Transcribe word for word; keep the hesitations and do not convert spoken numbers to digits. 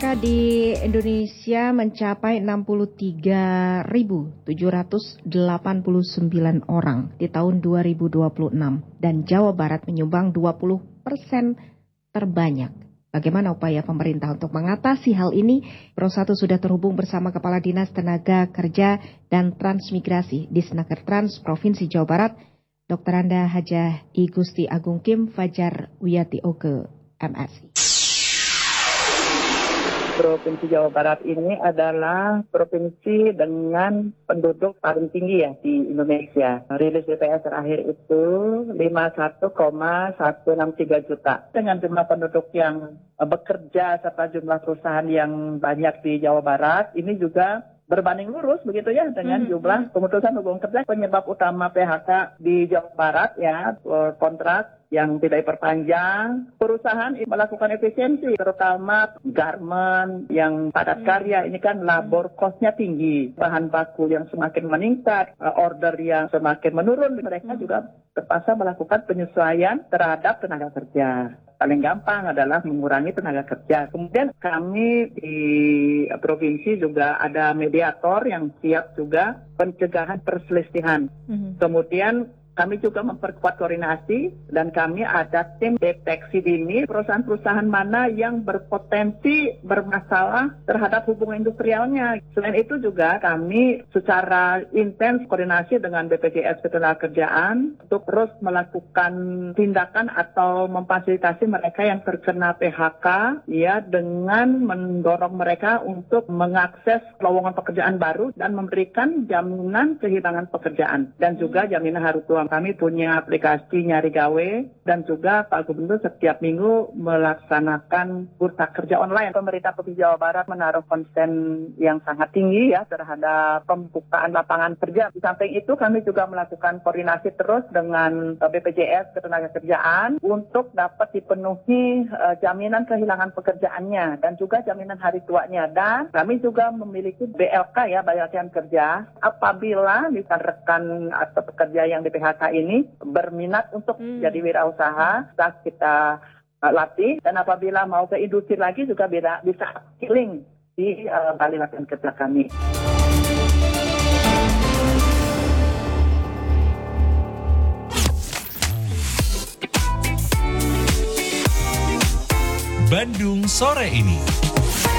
Di Indonesia mencapai enam puluh tiga ribu tujuh ratus delapan puluh sembilan orang di tahun dua ribu dua puluh enam dan Jawa Barat menyumbang dua puluh persen terbanyak. Bagaimana upaya pemerintah untuk mengatasi hal ini? Pro satu sudah terhubung bersama Kepala Dinas Tenaga Kerja dan Transmigrasi Disnaker Trans Provinsi Jawa Barat, Doktor Anda Hajah I Gusti Agung Kim Fajar Wiyati Oke M Si. Provinsi Jawa Barat ini adalah provinsi dengan penduduk paling tinggi ya di Indonesia. Rilis B P S terakhir itu lima puluh satu koma satu enam tiga juta. Dengan jumlah penduduk yang bekerja serta jumlah perusahaan yang banyak di Jawa Barat, ini juga berbanding lurus begitu ya dengan hmm. jumlah pemutusan hubungan kerja. Penyebab utama P H K di Jawa Barat ya, kontrak yang tidak diperpanjang, perusahaan melakukan efisiensi, terutama garment yang padat karya, ini kan labor cost-nya tinggi, bahan baku yang semakin meningkat, order yang semakin menurun, mereka juga terpaksa melakukan penyesuaian terhadap tenaga kerja. Paling gampang adalah mengurangi tenaga kerja. Kemudian kami di provinsi juga ada mediator yang siap juga pencegahan perselisihan. Mm-hmm. Kemudian kami juga memperkuat koordinasi dan kami ada tim deteksi dini perusahaan-perusahaan mana yang berpotensi bermasalah terhadap hubungan industrialnya. Selain itu juga kami secara intens koordinasi dengan B P J S Ketenagakerjaan untuk terus melakukan tindakan atau memfasilitasi mereka yang terkena P H K ya dengan mendorong mereka untuk mengakses lowongan pekerjaan baru dan memberikan jaminan kehilangan pekerjaan dan juga jaminan hari tua. Kami punya aplikasi Nyari Gawe dan juga Pak Gubernur setiap minggu melaksanakan bursa kerja online. Pemerintah Provinsi Jawa Barat menaruh konsen yang sangat tinggi ya terhadap pembukaan lapangan kerja. Di samping itu kami juga melakukan koordinasi terus dengan B P J S Ketenagakerjaan untuk dapat dipenuhi uh, jaminan kehilangan pekerjaannya dan juga jaminan hari tuanya. Dan kami juga memiliki B L K ya, Bayar Kerja. Apabila misalkan rekan atau pekerja yang di P H K ini berminat untuk hmm. jadi wirausaha, kita uh, latih, dan apabila mau ke industri lagi juga bisa, bisa skilling di uh, balai latihan kerja kami. Bandung sore ini.